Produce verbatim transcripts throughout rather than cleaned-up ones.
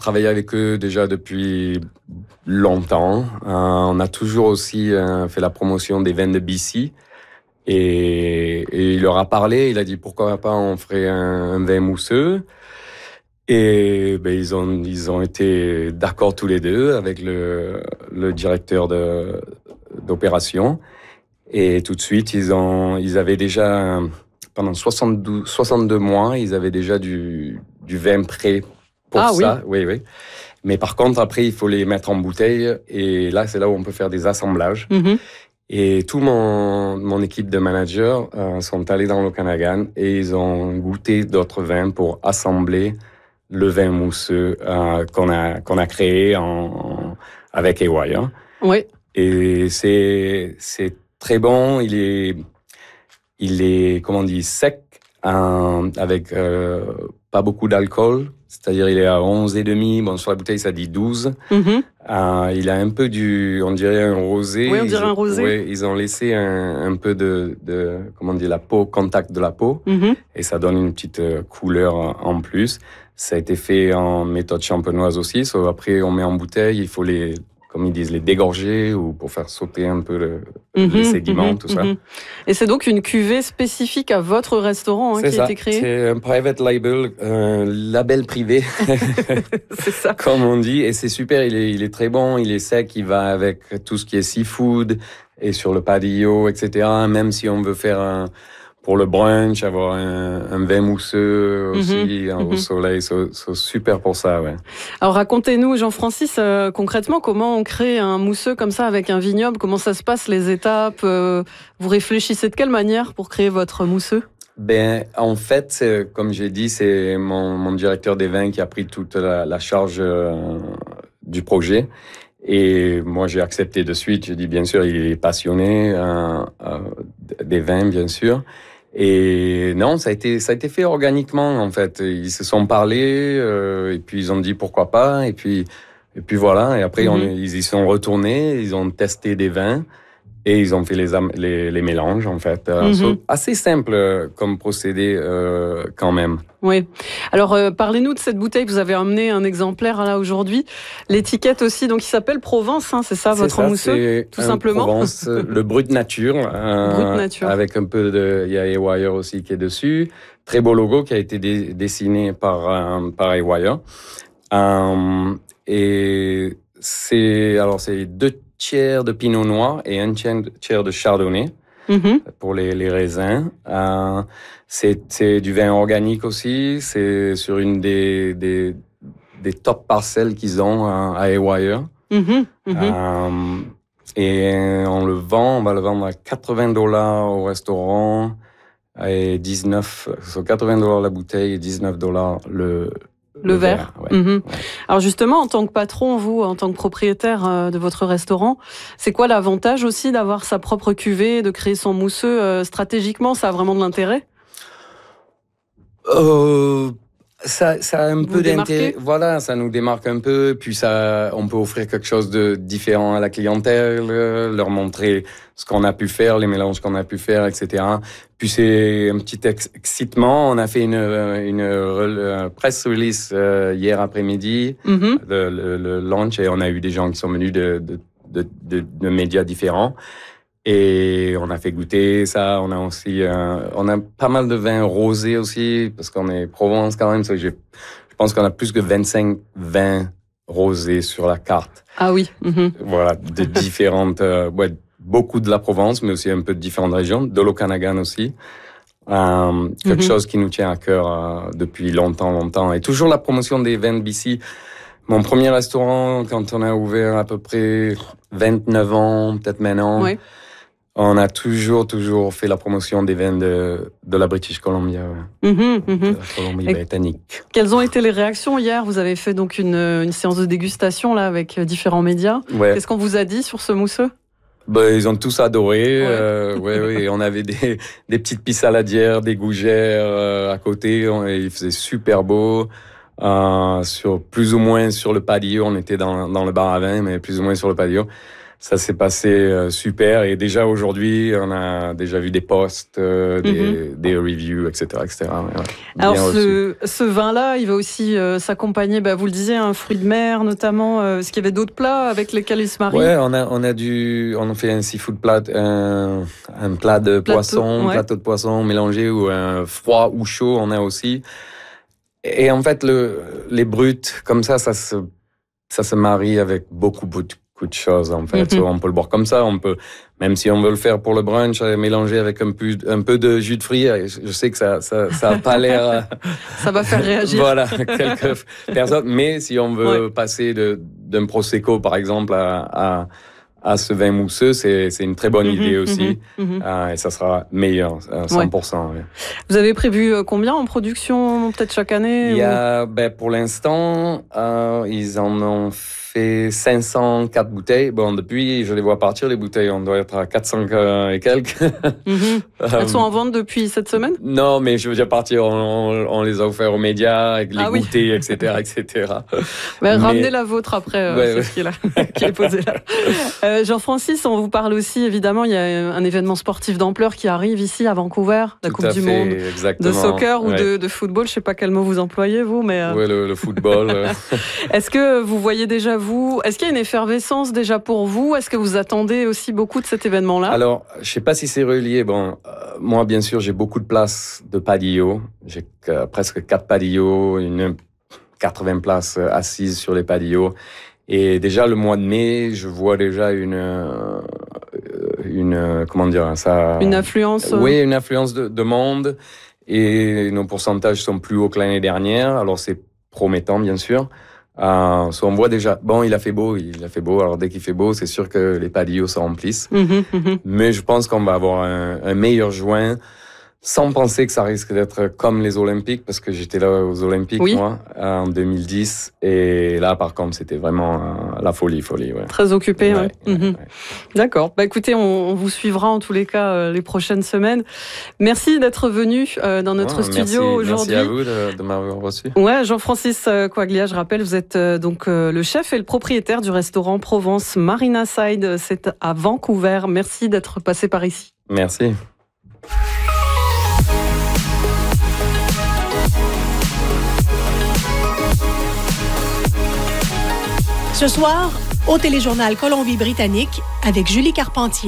travaillé avec eux déjà depuis longtemps. Euh, on a toujours aussi euh, fait la promotion des vins de B C. Et, et il leur a parlé, il a dit pourquoi pas on ferait un, un vin mousseux. Et ben, ils ont ils ont été d'accord tous les deux avec le, le directeur de, d'opération. Et tout de suite, ils ont ils avaient déjà, pendant soixante-douze, soixante-deux mois, ils avaient déjà du, du vin prêt pour ah, ça. Oui. oui, oui. Mais par contre, après, il faut les mettre en bouteille. Et là, c'est là où on peut faire des assemblages. Mm-hmm. Et tout mon, mon équipe de managers euh, sont allés dans l'Okanagan et ils ont goûté d'autres vins pour assembler le vin mousseux euh, qu'on a qu'on a créé en, en avec A Y. Hein. Oui. Et c'est c'est très bon. Il est il est comment on dit sec euh, avec euh, pas beaucoup d'alcool. C'est-à-dire, il est à onze et demi. Bon, sur la bouteille, ça dit douze. Mm-hmm. Euh, il a un peu du, on dirait un rosé. Oui, on dirait ils, un rosé. Ouais, ils ont laissé un, un peu de, de, comment on dit, la peau, contact de la peau. Mm-hmm. Et ça donne une petite couleur en plus. Ça a été fait en méthode champenoise aussi. So, après, on met en bouteille. Il faut les, comme ils disent, les dégorger ou pour faire sauter un peu le, mm-hmm, les sédiments, mm-hmm, tout ça. Mm-hmm. Et c'est donc une cuvée spécifique à votre restaurant hein, qui ça. a été créée. C'est un private label, un label privé, c'est ça. Comme on dit. Et c'est super, il est, il est très bon, il est sec, il va avec tout ce qui est seafood et sur le patio, et cetera. Même si on veut faire un... pour le brunch, avoir un, un vin mousseux aussi mm-hmm, au mm-hmm. soleil, c'est so, so super pour ça, ouais. Alors racontez-nous, Jean-Francis, euh, concrètement, comment on crée un mousseux comme ça avec un vignoble? Comment ça se passe, les étapes? euh, Vous réfléchissez de quelle manière pour créer votre mousseux? Ben, en fait, comme j'ai dit, c'est mon, mon directeur des vins qui a pris toute la, la charge euh, du projet. Et moi, j'ai accepté de suite. Je dis, bien sûr, il est passionné euh, euh, des vins, bien sûr. Et non, ça a été ça a été fait organiquement en fait. Ils se sont parlé euh, et puis ils ont dit pourquoi pas et puis et puis voilà. Et après mm-hmm. on, ils y sont retournés, ils ont testé des vins et ils ont fait les les, les mélanges en fait. Mm-hmm. So, assez simple comme procédé euh, quand même. Oui. Alors euh, parlez-nous de cette bouteille. Vous avez amené un exemplaire là aujourd'hui. L'étiquette aussi, donc il s'appelle Provence, hein, c'est ça c'est votre ça, mousseux, c'est tout simplement. Provence, le brut nature, euh, brut nature, avec un peu de, il y a A-Wire aussi qui est dessus. Très beau logo qui a été dé- dessiné par euh, par A-Wire. Euh, et c'est alors c'est deux tiers de Pinot Noir et un tiers de Chardonnay. Mm-hmm. Pour les, les raisins. Euh, c'est, c'est du vin organique aussi. C'est sur une des, des, des top parcelles qu'ils ont à A-Wire. Mm-hmm. Mm-hmm. Euh, et on le vend, on va le vendre à quatre-vingts dollars au restaurant et dix-neuf, sur quatre-vingts dollars la bouteille et dix-neuf dollars le, Le, le verre. verre ouais. Mmh. Ouais. Alors justement, en tant que patron, vous, en tant que propriétaire euh, de votre restaurant, c'est quoi l'avantage aussi d'avoir sa propre cuvée, de créer son mousseux euh, stratégiquement? Ça a vraiment de l'intérêt? euh, ça, ça a un vous peu d'intérêt. Voilà, ça nous démarque un peu. Puis ça, on peut offrir quelque chose de différent à la clientèle, leur montrer ce qu'on a pu faire, les mélanges qu'on a pu faire, et cetera. Puis c'est un petit ex- excitement. On a fait une, une, une press release euh, hier après-midi, mm-hmm. le, le, le launch, et on a eu des gens qui sont venus de, de, de, de, de médias différents. Et on a fait goûter ça. On a aussi, euh, on a pas mal de vins rosés aussi, parce qu'on est Provence quand même. Ça, je pense qu'on a plus que vingt-cinq vins rosés sur la carte. Ah oui. Mm-hmm. Voilà, de différentes, euh, ouais, beaucoup de la Provence, mais aussi un peu de différentes régions, de l'Okanagan aussi. Euh, quelque mm-hmm. chose qui nous tient à cœur euh, depuis longtemps, longtemps. Et toujours la promotion des vins de B C. Mon premier restaurant, quand on a ouvert à peu près vingt-neuf ans, peut-être maintenant, oui. On a toujours, toujours fait la promotion des vins de, de la British Columbia, ouais. mmh, mmh. de la Colombie-Britannique. Quelles ont été les réactions hier? Vous avez fait donc une, une séance de dégustation là avec différents médias. Ouais. Qu'est-ce qu'on vous a dit sur ce mousseux? Ben, ils ont tous adoré. Ouais. Euh, ouais, ouais. On avait des, des petites pistes saladières, des gougères euh, à côté. On, il faisait super beau. Euh, sur plus ou moins sur le patio. On était dans, dans le bar à vin, mais plus ou moins sur le patio. ça s'est passé euh, super. Et déjà aujourd'hui, on a déjà vu des posts, euh, des, mm-hmm. des reviews, et cetera, et cetera. Ouais, alors ce, ce vin-là, il va aussi euh, s'accompagner, bah, vous le disiez, un fruit de mer notamment. Euh, est-ce qu'il y avait d'autres plats avec lesquels il se marie? Ouais, on a on a du, on a fait un seafood plat, un, un plat de plateau, poisson, ouais. plateau de poisson mélangé ou un froid ou chaud. On a aussi. Et en fait, le, les bruts comme ça, ça se ça se marie avec beaucoup beaucoup de choses en fait. Mm-hmm. On peut le boire comme ça, on peut, même si on veut le faire pour le brunch, mélanger avec un peu, un peu de jus de fruits. Je sais que ça, ça, ça a pas l'air. Ça va faire réagir. Voilà, quelques personnes. Mais si on veut ouais. passer de, d'un prosecco par exemple à, à, à ce vin mousseux, c'est, c'est une très bonne mm-hmm, idée aussi. Mm-hmm. Euh, et ça sera meilleur, à cent pour cent. Ouais. Ouais. Vous avez prévu combien en production, peut-être chaque année? Il y a, ou... ben, pour l'instant, euh, ils en ont fait cinq cent quatre bouteilles. Bon, depuis, je les vois partir, les bouteilles. On doit être à quatre cents et quelques. Mm-hmm. Elles sont en vente depuis cette semaine? Non, mais je veux dire partir, on, on les a offerts aux médias, avec les ah, goûters, oui. et cetera, et cetera. Ben, mais... Ramenez la vôtre après, euh, ouais, c'est ouais. ce qui est là, qui est posé là. Euh, Jean-Francis, on vous parle aussi, évidemment, il y a un événement sportif d'ampleur qui arrive ici à Vancouver, la Tout Coupe du fait, Monde exactement. de soccer ou ouais. de, de football. Je ne sais pas quel mot vous employez, vous, mais... Euh... Oui, le, le football. Est-ce que vous voyez déjà, vous, est-ce qu'il y a une effervescence déjà pour vous? Est-ce que vous attendez aussi beaucoup de cet événement-là? Alors, je ne sais pas si c'est relié. Bon, euh, moi, bien sûr, j'ai beaucoup de places de patio. J'ai euh, presque quatre patios, une quatre-vingts places assises sur les patios. Et déjà, le mois de mai, je vois déjà une... Euh, une comment dire ça? Une affluence? Oui, une affluence de, de monde. Et nos pourcentages sont plus hauts que l'année dernière. Alors, c'est promettant, bien sûr. Euh, so on voit déjà, bon, il a fait beau, il a fait beau. Alors, dès qu'il fait beau, c'est sûr que les patios se remplissent. Mm-hmm, mm-hmm. Mais je pense qu'on va avoir un, un meilleur juin, sans penser que ça risque d'être comme les Olympiques, parce que j'étais là aux Olympiques, oui. moi, en deux mille dix. Et là, par contre, c'était vraiment euh, la folie, folie. Ouais. Très occupé, ouais. ouais, mmh. ouais. D'accord. Bah, écoutez, on, on vous suivra en tous les cas euh, les prochaines semaines. Merci d'être venu euh, dans notre ouais, studio merci, aujourd'hui. Merci à vous de, de m'avoir reçu. Ouais, Jean-Francis Coaglia, je rappelle, vous êtes euh, donc euh, le chef et le propriétaire du restaurant Provence Marina Side. C'est à Vancouver. Merci d'être passé par ici. Merci. Ce soir, au Téléjournal Colombie-Britannique avec Julie Carpentier.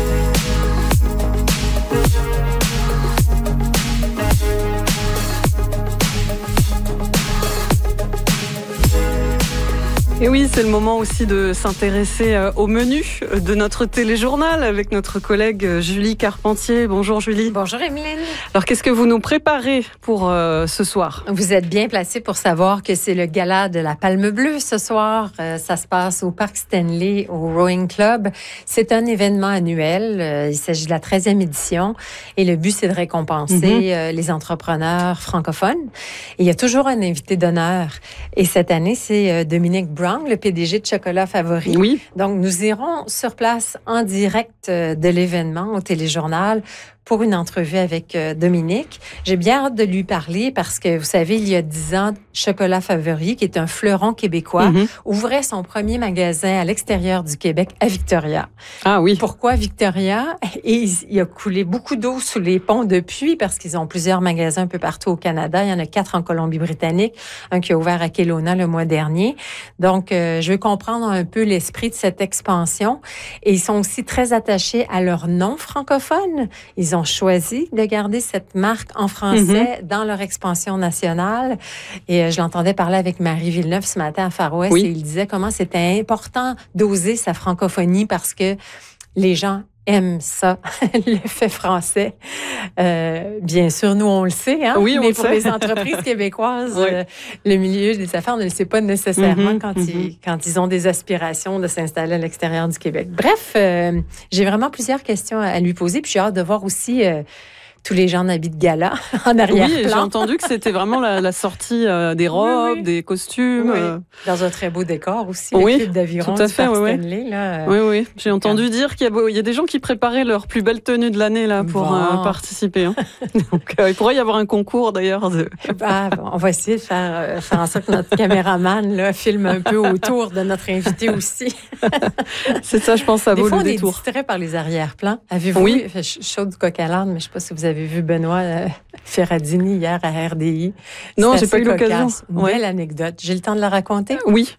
Et oui, c'est le moment aussi de s'intéresser au menu de notre téléjournal avec notre collègue Julie Carpentier. Bonjour Julie. Bonjour Emeline. Alors qu'est-ce que vous nous préparez pour euh, ce soir? Vous êtes bien placé pour savoir que c'est le gala de la Palme Bleue ce soir. Euh, ça se passe au Parc Stanley, au Rowing Club. C'est un événement annuel. Euh, il s'agit de la treizième édition et le but, c'est de récompenser mm-hmm. euh, les entrepreneurs francophones. Et il y a toujours un invité d'honneur. Et cette année, c'est euh, Dominique Brown, le P D G de Chocolat Favori. Oui. Donc, nous irons sur place en direct de l'événement au Téléjournal pour une entrevue avec Dominique. J'ai bien hâte de lui parler parce que, vous savez, il y a dix ans, Chocolat Favori, qui est un fleuron québécois, mm-hmm. ouvrait son premier magasin à l'extérieur du Québec, à Victoria. Ah oui. Pourquoi Victoria? Et il a coulé beaucoup d'eau sous les ponts depuis parce qu'ils ont plusieurs magasins un peu partout au Canada. Il y en a quatre en Colombie-Britannique, un qui a ouvert à Kelowna le mois dernier. Donc, euh, je veux comprendre un peu l'esprit de cette expansion. Et ils sont aussi très attachés à leur nom francophone. Ils ont choisi de garder cette marque en français mm-hmm. dans leur expansion nationale. Et euh, je l'entendais parler avec Marie Villeneuve ce matin à Far West oui. et il disait comment c'était important d'oser sa francophonie parce que les gens aiment ça, le fait français. Euh, bien sûr, nous, on le sait, hein? Oui, on mais le pour sait. les entreprises québécoises, oui. euh, le milieu des affaires ne le sait pas nécessairement mm-hmm, quand, mm-hmm. Ils, quand ils ont des aspirations de s'installer à l'extérieur du Québec. Bref, euh, j'ai vraiment plusieurs questions à lui poser, puis j'ai hâte de voir aussi... Euh, tous les gens en habits de gala en arrière-plan. Oui, j'ai entendu que c'était vraiment la, la sortie euh, des robes, oui, oui. des costumes. Oui. Euh... Dans un très beau décor aussi, oui, le club d'aviron tout à du fait, Parc oui, Stanley. Là, oui, oui. J'ai entendu euh... dire qu'il y a, il y a des gens qui préparaient leur plus belle tenue de l'année là, pour bon. euh, participer. Hein. Donc, euh, il pourrait y avoir un concours d'ailleurs. De... ah, bon, on va essayer de faire, euh, faire en sorte que notre caméraman là, filme un peu autour de notre invité aussi. C'est ça, je pense, ça vaut des fois, le on détour. est distrait par les arrière-plans. Avez-vous oui. vu, chaud du coq à l'âne, mais je ne sais pas si vous avez vu Benoît euh, Ferradini hier à R D I. Non, j'ai pas eu l'occasion. Une ouais. belle anecdote. J'ai le temps de la raconter? Oui.